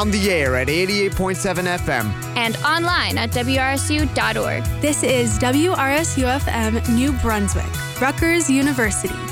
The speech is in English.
on the air at 88.7 FM. And online at WRSU.org. This is WRSU-FM New Brunswick, Rutgers University.